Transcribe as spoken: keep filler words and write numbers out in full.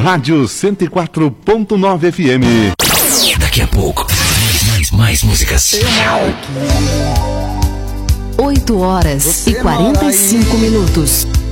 Rádio cento e quatro ponto nove F M. Daqui a pouco, mais, mais, mais músicas. oito horas e quarenta e cinco minutos.